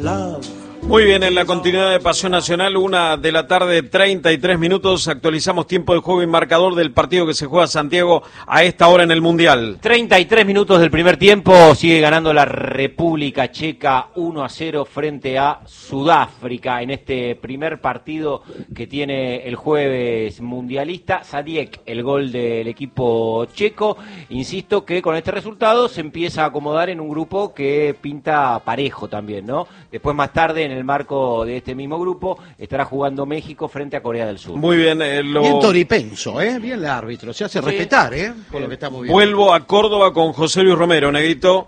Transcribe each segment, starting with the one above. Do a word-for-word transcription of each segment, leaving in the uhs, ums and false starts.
Muy bien, en la continuidad de Pasión Nacional, una de la tarde, treinta y tres minutos, actualizamos tiempo de juego y marcador del partido que se juega Santiago a esta hora en el Mundial. treinta y tres minutos del primer tiempo, sigue ganando la República Checa uno a cero frente a Sudáfrica en este primer partido que tiene el jueves mundialista. Sadiek, el gol del equipo checo. Insisto que con este resultado se empieza a acomodar en un grupo que pinta parejo también, ¿no? Después más tarde, en el marco de este mismo grupo, estará jugando México frente a Corea del Sur. Muy bien. Eh, lo... Bien Toripenso, ¿eh? Bien el árbitro, se hace sí. respetar, ¿eh? Por lo que estamos viendo. Vuelvo a Córdoba con José Luis Romero, Negrito.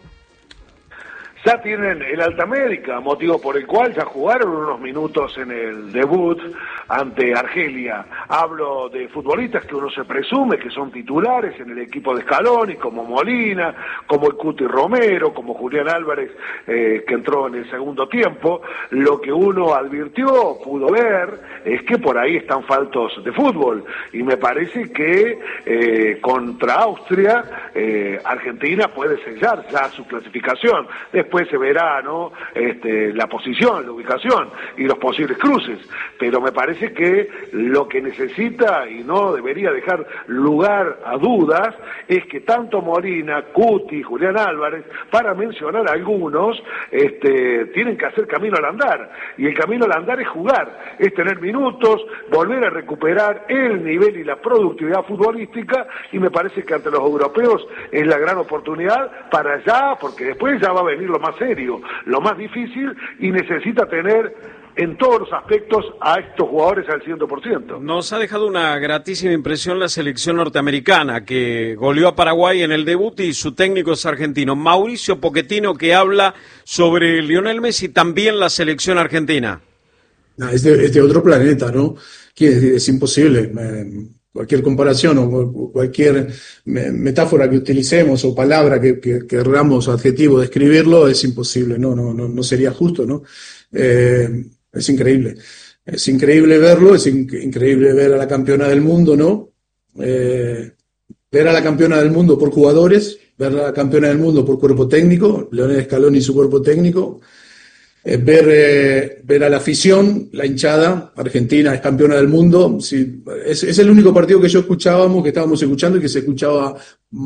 Ya tienen el Alta América, motivo por el cual ya jugaron unos minutos en el debut ante Argelia. Hablo de futbolistas que uno se presume que son titulares en el equipo de Scaloni, como Molina, como el Cuti Romero, como Julián Álvarez, eh, que entró en el segundo tiempo. Lo que uno advirtió, pudo ver, es que por ahí están faltos de fútbol. Y me parece que eh, contra Austria, eh, Argentina puede sellar ya su clasificación. Después Después se verá, ¿no? Este, la posición, la ubicación y los posibles cruces, pero me parece que lo que necesita y no debería dejar lugar a dudas es que tanto Molina, Cuti, Julián Álvarez, para mencionar algunos, este, tienen que hacer camino al andar, y el camino al andar es jugar, es tener minutos, volver a recuperar el nivel y la productividad futbolística, y me parece que ante los europeos es la gran oportunidad para allá, porque después ya va a venir lo más serio, lo más difícil, y necesita tener en todos los aspectos a estos jugadores al cien por ciento. Nos ha dejado una gratísima impresión la selección norteamericana, que goleó a Paraguay en el debut, y su técnico es argentino, Mauricio Pochettino, que habla sobre Lionel Messi, también la selección argentina. No, es, de, es de otro planeta, ¿no? Es, es imposible. Me... Cualquier comparación o cualquier metáfora que utilicemos o palabra que, que queramos, adjetivo, describirlo, es imposible, no, no, no, no sería justo, ¿no? Eh, es increíble. Es increíble verlo, es in- increíble ver a la campeona del mundo, ¿no? Eh, ver a la campeona del mundo por jugadores, ver a la campeona del mundo por cuerpo técnico, Lionel Scaloni y su cuerpo técnico. Eh, ver, eh, ver a la afición, la hinchada, Argentina es campeona del mundo. Sí, es, es el único partido que yo escuchábamos, que estábamos escuchando y que se escuchaba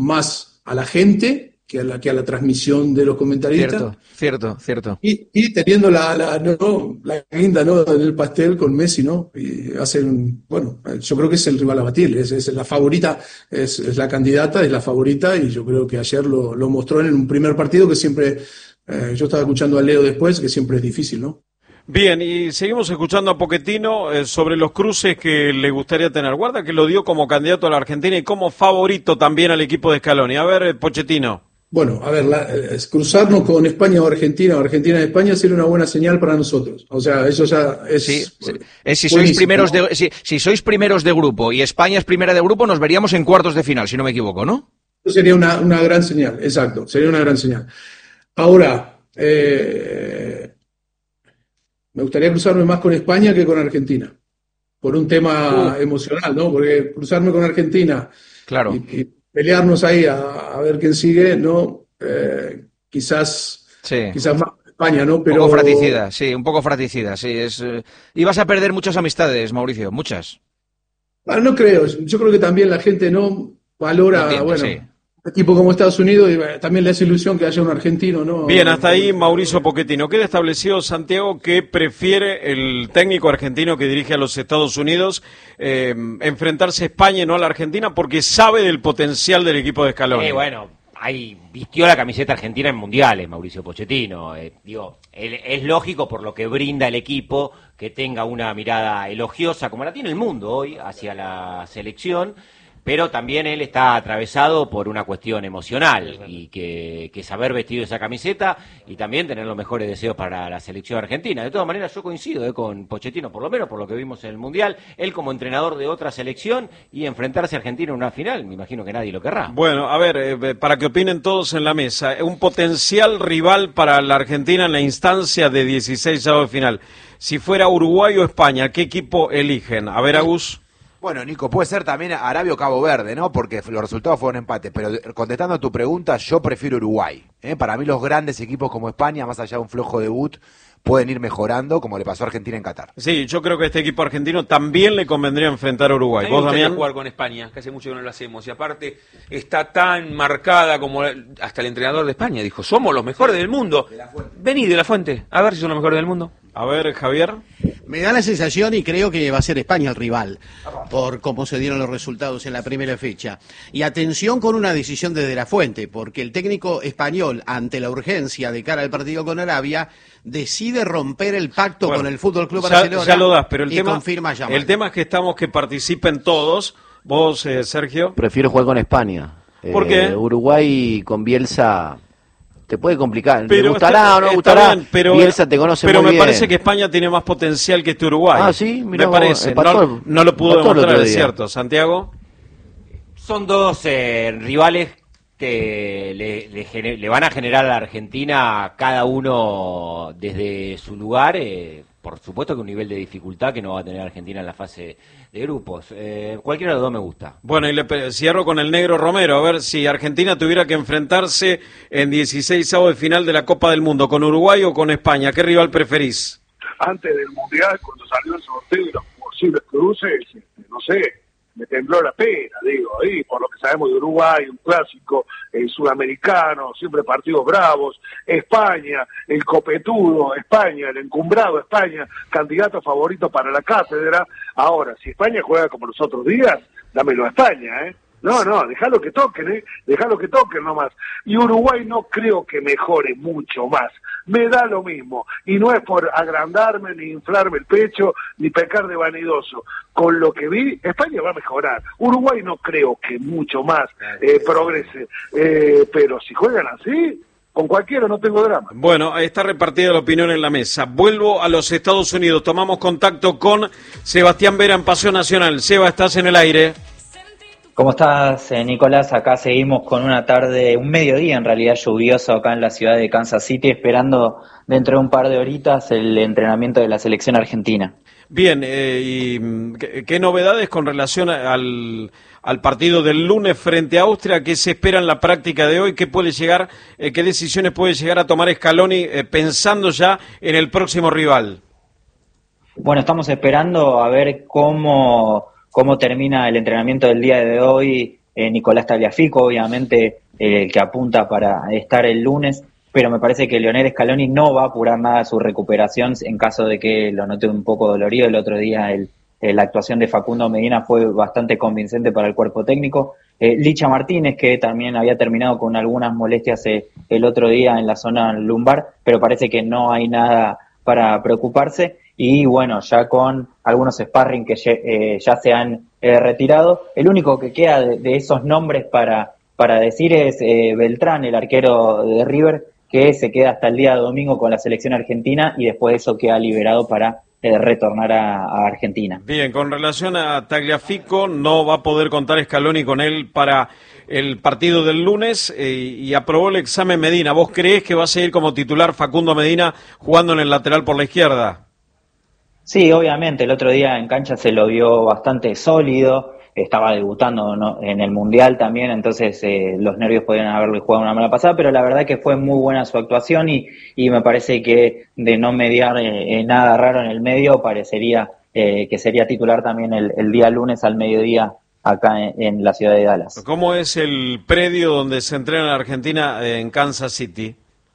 más a la gente que a la, que a la transmisión de los comentaristas. Cierto, cierto, cierto. Y, y teniendo la, la, no, la guinda, ¿no?, del pastel con Messi, ¿no? Y hacen, bueno, yo creo que es el rival a batir, es, es la favorita, es, es la candidata, es la favorita, y yo creo que ayer lo, lo mostró en un primer partido que siempre... Eh, yo estaba escuchando a Leo después, que siempre es difícil, ¿no? Bien, y seguimos escuchando a Pochettino eh, sobre los cruces que le gustaría tener. Guarda que lo dio como candidato a la Argentina y como favorito también al equipo de Scaloni. A ver, eh, Pochettino. Bueno, a ver, la, eh, cruzarnos con España o Argentina o Argentina y España sería una buena señal para nosotros. O sea, eso ya es... Sí, es si sois primeros de si, si sois primeros de grupo y España es primera de grupo, nos veríamos en cuartos de final, si no me equivoco, ¿no? Eso sería una, una gran señal, exacto, sería una gran señal. Ahora, eh, me gustaría cruzarme más con España que con Argentina, por un tema uh. emocional, ¿no? Porque cruzarme con Argentina, claro, y, y pelearnos ahí a, a ver quién sigue, ¿no? Eh, quizás, sí. quizás más España, ¿no? Pero... Un poco fratricida, sí, un poco fratricida, sí. Es, eh... Y vas a perder muchas amistades, Mauricio, muchas. Ah, no creo, yo creo que también la gente no valora, no entiende, bueno... Sí. Equipo como Estados Unidos, y bueno, también le hace ilusión que haya un argentino, ¿no? Bien, hasta ahí Mauricio Pochettino. Queda establecido, Santiago, que prefiere el técnico argentino que dirige a los Estados Unidos eh, enfrentarse a España y no a la Argentina, porque sabe del potencial del equipo de Scaloni. Eh, bueno, ahí vistió la camiseta argentina en mundiales, Mauricio Pochettino. Eh, digo, él, es lógico por lo que brinda el equipo que tenga una mirada elogiosa, como la tiene el mundo hoy, hacia la selección. Pero también él está atravesado por una cuestión emocional y que, que saber vestido esa camiseta y también tener los mejores deseos para la selección argentina. De todas maneras, yo coincido eh, con Pochettino, por lo menos por lo que vimos en el Mundial, él como entrenador de otra selección y enfrentarse a Argentina en una final, me imagino que nadie lo querrá. Bueno, a ver, eh, para que opinen todos en la mesa, un potencial rival para la Argentina en la instancia de dieciséis de final. Si fuera Uruguay o España, ¿qué equipo eligen? A ver, Agus. Bueno, Nico, puede ser también Arabia o Cabo Verde, ¿no? Porque los resultados fueron empate, pero contestando a tu pregunta, yo prefiero Uruguay, ¿eh? Para mí los grandes equipos como España, más allá de un flojo debut, pueden ir mejorando, como le pasó a Argentina en Qatar. Sí, yo creo que a este equipo argentino también le convendría enfrentar a Uruguay. A mí me ¿Vos, gustaría Damián? jugar con España, que hace mucho que no lo hacemos. Y aparte, está tan marcada como hasta el entrenador de España dijo, somos los mejores del mundo. Vení de la Fuente, a ver si son los mejores del mundo. A ver, Javier. Me da la sensación y creo que va a ser España el rival, por cómo se dieron los resultados en la primera fecha. Y atención con una decisión de De la Fuente, porque el técnico español, ante la urgencia de cara al partido con Arabia, decide romper el pacto Bueno, con el F C ya, Barcelona ya lo das, pero el y tema, confirma a Yamal. el tema es que estamos que participen todos. Vos, eh, Sergio. Prefiero jugar con España. ¿Por Eh, qué? Uruguay con Bielsa te puede complicar. Pero ¿Te gustará está- o no está gustará? bien, pero, Bielsa te conoce pero muy me bien. parece que España tiene más potencial que este Uruguay. Ah, sí, mirá me vos, parece. empató- no, no lo pudo empató el demostrar, otro es día. cierto. Santiago. Son dos eh, rivales que le, le gener- le van a generar a la Argentina cada uno desde su lugar, eh, por supuesto que un nivel de dificultad que no va a tener Argentina en la fase de grupos. Eh, cualquiera de los dos me gusta. Bueno, y le pe- cierro con el negro Romero. A ver si Argentina tuviera que enfrentarse en dieciséis de final de la Copa del Mundo, ¿con Uruguay o con España? ¿Qué rival preferís? Antes del Mundial, cuando salió el sorteo de los posibles cruces, este, no sé, me tembló la pena, digo, ahí por lo que sabemos de Uruguay, un clásico eh, sudamericano, siempre partidos bravos, España, el copetudo, España, el encumbrado España, candidato favorito para la cátedra. Ahora, si España juega como los otros días, dámelo a España, ¿eh? No, no, dejalo que toquen, ¿eh? Dejalo que toquen nomás. Y Uruguay no creo que mejore mucho más. Me da lo mismo. Y no es por agrandarme, ni inflarme el pecho, ni pecar de vanidoso. Con lo que vi, España va a mejorar. Uruguay no creo que mucho más eh, progrese. Eh, pero si juegan así, con cualquiera no tengo drama. Bueno, ahí está repartida la opinión en la mesa. Vuelvo a los Estados Unidos. Tomamos contacto con Sebastián Vera en Paseo Nacional. Seba, estás en el aire. ¿Cómo estás, eh, Nicolás? Acá seguimos con una tarde, un mediodía en realidad lluvioso acá en la ciudad de Kansas City, esperando dentro de un par de horitas el entrenamiento de la selección argentina. Bien, eh, ¿y mm, qué, qué novedades con relación a- al, al partido del lunes frente a Austria? ¿Qué se espera en la práctica de hoy? ¿Qué puede llegar, eh, qué decisiones puede llegar a tomar Scaloni eh, pensando ya en el próximo rival? Bueno, estamos esperando a ver cómo, cómo termina el entrenamiento del día de hoy. Eh, Nicolás Tagliafico, obviamente, eh, el que apunta para estar el lunes, pero me parece que Lionel Scaloni no va a apurar nada su recuperación en caso de que lo note un poco dolorido. El otro día el, eh, la actuación de Facundo Medina fue bastante convincente para el cuerpo técnico. Eh, Licha Martínez, que también había terminado con algunas molestias eh, el otro día en la zona lumbar, pero parece que no hay nada para preocuparse. Y bueno, ya con algunos sparring que eh, ya se han eh, retirado, el único que queda de, de esos nombres para, para decir es eh, Beltrán, el arquero de River, que se queda hasta el día domingo con la selección argentina y después de eso queda liberado para eh, retornar a, a Argentina. Bien, con relación a Tagliafico, no va a poder contar Scaloni con él para el partido del lunes eh, y aprobó el examen Medina. ¿Vos creés que va a seguir como titular Facundo Medina jugando en el lateral por la izquierda? Sí, obviamente, el otro día en cancha se lo vio bastante sólido, estaba debutando, ¿no?, en el Mundial también, entonces eh, los nervios podrían haberle jugado una mala pasada, pero la verdad que fue muy buena su actuación y, y me parece que de no mediar eh, nada raro en el medio, parecería eh, que sería titular también el, el día lunes al mediodía acá en, en la ciudad de Dallas. ¿Cómo es el predio donde se entrena en Argentina eh, en Kansas City?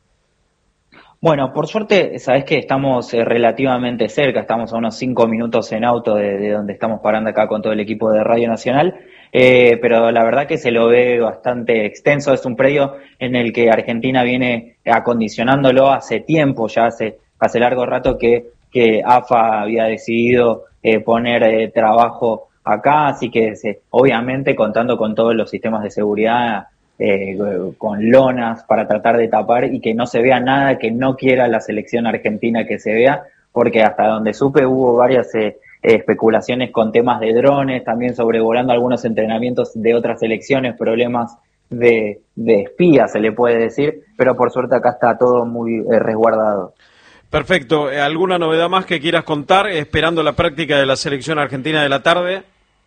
Bueno, por suerte, sabés que estamos eh, relativamente cerca, estamos a unos cinco minutos en auto de, de donde estamos parando acá con todo el equipo de Radio Nacional, eh, pero la verdad que se lo ve bastante extenso, es un predio en el que Argentina viene acondicionándolo hace tiempo, ya hace, hace largo rato que, que A F A había decidido eh, poner eh, trabajo acá, así que se, obviamente contando con todos los sistemas de seguridad, Eh, con lonas para tratar de tapar y que no se vea nada que no quiera la selección argentina que se vea, porque hasta donde supe hubo varias eh, especulaciones con temas de drones, también sobrevolando algunos entrenamientos de otras selecciones, problemas de, de espía se le puede decir, pero por suerte acá está todo muy eh, resguardado. Perfecto. ¿Alguna novedad más que quieras contar esperando la práctica de la selección argentina de la tarde?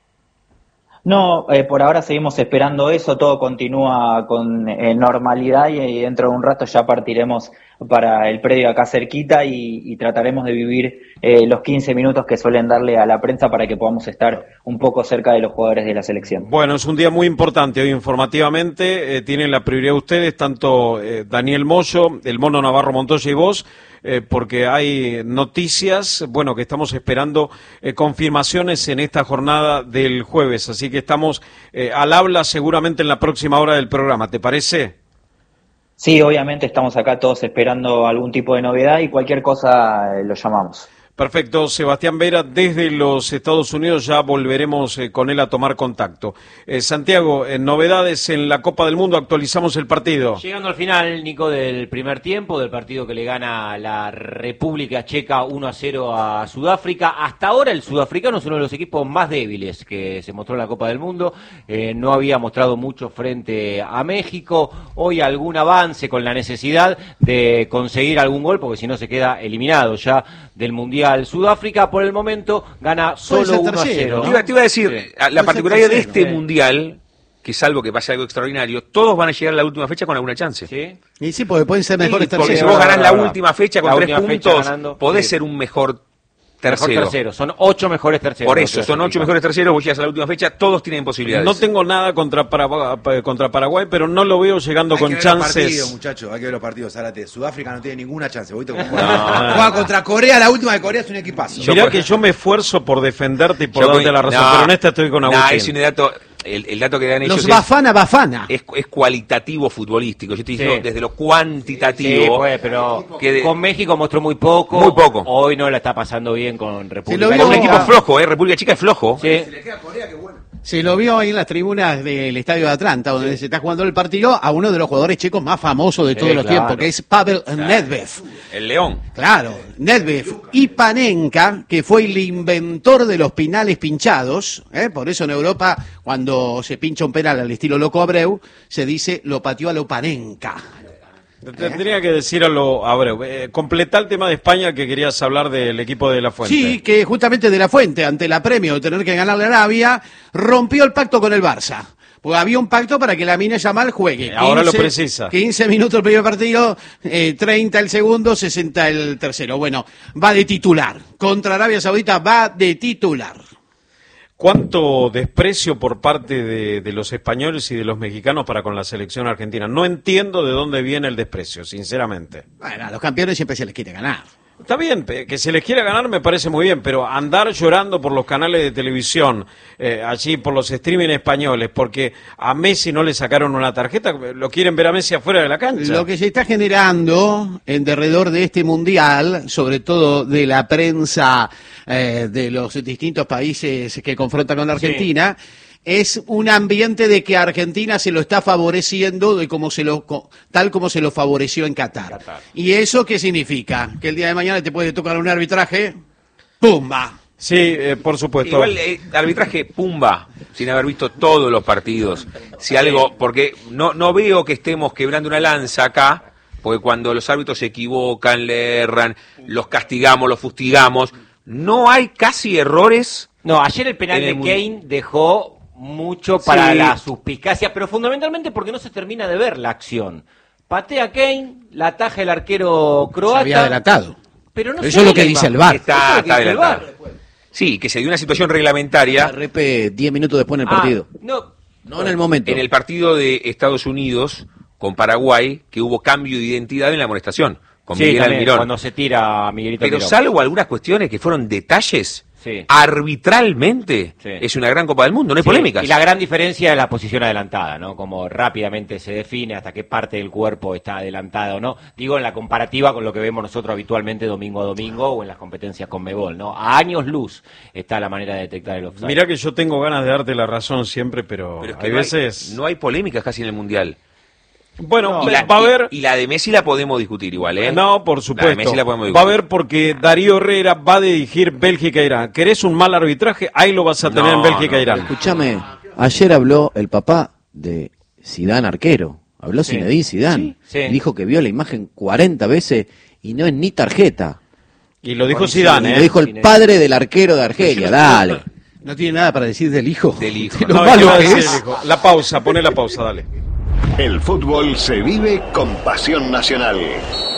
No, eh, por ahora seguimos esperando eso, todo continúa con eh, normalidad y, y dentro de un rato ya partiremos para el predio acá cerquita y, y trataremos de vivir eh, los quince minutos que suelen darle a la prensa para que podamos estar un poco cerca de los jugadores de la selección. Bueno, es un día muy importante hoy informativamente, eh, tienen la prioridad ustedes, tanto eh, Daniel Moyo, el Mono Navarro Montoya y vos, eh, porque hay noticias, bueno, que estamos esperando eh, confirmaciones en esta jornada del jueves, así que estamos eh, al habla seguramente en la próxima hora del programa, ¿te parece? Sí, obviamente estamos acá todos esperando algún tipo de novedad y cualquier cosa eh, lo llamamos. Perfecto, Sebastián Vera, desde los Estados Unidos ya volveremos eh, con él a tomar contacto. Eh, Santiago, eh, novedades en la Copa del Mundo, actualizamos el partido. Llegando al final, Nico, del primer tiempo, del partido que le gana la República Checa uno a cero a Sudáfrica. Hasta ahora el sudafricano es uno de los equipos más débiles que se mostró en la Copa del Mundo. Eh, no había mostrado mucho frente a México. Hoy algún avance con la necesidad de conseguir algún gol, porque si no se queda eliminado ya del Mundial. Sudáfrica por el momento gana solo uno a cero. Te iba, te iba a decir, Sí. la particularidad de este Sí. mundial, que salvo que pase algo extraordinario, todos van a llegar a la última fecha con alguna chance. ¿Sí? Y sí, porque pueden ser mejores Sí, porque terceros. si vos ganás la verdad. última fecha con La tres última fecha puntos, ganando, podés sí. ser un mejor Mejor tercero. tercero. Son ocho mejores terceros. Por los eso, son ocho sudafricanos. mejores terceros, vos llegas a la última fecha, todos tienen posibilidades. No tengo nada contra Paraguay, contra Paraguay, pero no lo veo llegando Hay con que ver los chances. partidos, muchachos, hay que ver los partidos, Zárate. Sudáfrica no tiene ninguna chance. ¿Viste cómo juega? Juega contra Corea, la última de Corea es un equipazo. Mirá por- que yo me esfuerzo por defenderte y por Yo darte voy- la razón, no, pero en esta estoy con no, Agustín. es un dato, el, el dato que dan ellos Los es, Bafana Bafana. es, es cualitativo futbolístico. Yo te digo Sí. desde lo Sí, cuantitativo. pues, pero que de- con México mostró muy poco. Muy poco. Hoy no la está pasando bien con República lo es vio- un Checa. equipo flojo, ¿eh? República Checa es flojo. Sí. Se lo vio ahí en las tribunas del Estadio de Atlanta, donde se está jugando el partido, a uno de los jugadores checos más famosos de Sí, todos los claro. tiempos, que es Pavel Nedved. El León. Claro, Nedved y Panenka, que fue el inventor de los penales pinchados, ¿eh? Por eso en Europa, cuando se pincha un penal al estilo Loco Abreu, se dice lo pateó a lo Panenka. Tendría que decir a lo Abreu. Eh, completá el tema de España que querías hablar del equipo de La Fuente. Sí, que justamente de la Fuente, ante el apremio de tener que ganarle a Arabia, rompió el pacto con el Barça. Porque había un pacto para que Lamine Yamal juegue. Ahora lo precisa. quince minutos el primer partido, eh, treinta el segundo, sesenta el tercero. Bueno, va de titular. Contra Arabia Saudita va de titular. ¿Cuánto desprecio por parte de, de los españoles y de los mexicanos para con la selección argentina? No entiendo de dónde viene el desprecio, sinceramente. Bueno, a los campeones siempre se les quiere ganar. Está bien, pe- que se les quiera ganar me parece muy bien, pero andar llorando por los canales de televisión, eh, allí por los streaming españoles, porque a Messi no le sacaron una tarjeta, lo quieren ver a Messi afuera de la cancha. Lo que se está generando en derredor de este mundial, sobre todo de la prensa eh, de los distintos países que confrontan con la Argentina, es un ambiente de que Argentina se lo está favoreciendo de como se lo, co- tal como se lo favoreció en Qatar. Qatar. ¿Y eso qué significa? Que el día de mañana te puede tocar un arbitraje, ¡pumba! Sí, eh, por supuesto. Igual, eh, arbitraje pumba, sin haber visto todos los partidos. Si algo, porque no, no veo que estemos quebrando una lanza acá, porque cuando los árbitros se equivocan, le erran, los castigamos, los fustigamos, no hay casi errores. No, ayer el penal En el de mundo. Kane dejó mucho para Sí. la suspicacia, pero fundamentalmente porque no se termina de ver la acción. Patea Kane, la ataja el arquero Se croata. había adelatado. Pero no Eso se es lo ve que la dice imagen. el V A R. Eso es Está, lo que está dice el V A R. adelantado. Sí, que se dio una situación reglamentaria R P diez minutos después en el Ah, partido. no, No en el momento. en el partido de Estados Unidos con Paraguay, que hubo cambio de identidad en la amonestación, con sí, Miguel también, Almirón. cuando se tira a Miguelito Pero Almirón. salvo algunas cuestiones que fueron detalles, Sí. arbitralmente Sí. es una gran Copa del Mundo, no hay Sí, polémicas. Y la gran diferencia es la posición adelantada, ¿no? Como rápidamente se define hasta qué parte del cuerpo está adelantada o no. Digo, en la comparativa con lo que vemos nosotros habitualmente domingo a domingo o en las competencias con Mebol, ¿no? A años luz está la manera de detectar el offside. Mirá que yo tengo ganas de darte la razón siempre, pero, Pero es que hay no, veces... hay, no hay polémicas casi en el Mundial. Bueno, y, la, va a haber... y, y la de Messi la podemos discutir igual, ¿eh? No, por La de supuesto. Messi la podemos Va a discutir. haber porque Darío Herrera va a dirigir Bélgica e Irán. ¿Querés un mal arbitraje? Ahí lo vas a tener No, en Bélgica no. e Irán. Escúchame, ayer habló el papá de Zidane arquero. Habló Sí. Zinedine Zidane. Sí, sí. Dijo que vio la imagen cuarenta veces y no es ni tarjeta. Y lo dijo Y Zidane, lo ¿eh? dijo el padre del arquero de Argelia. Dale. No tiene nada para decir del hijo. Del hijo. De lo No, malo iba a que decir, es. dijo, la pausa, poné la pausa, dale. El fútbol se vive con pasión nacional.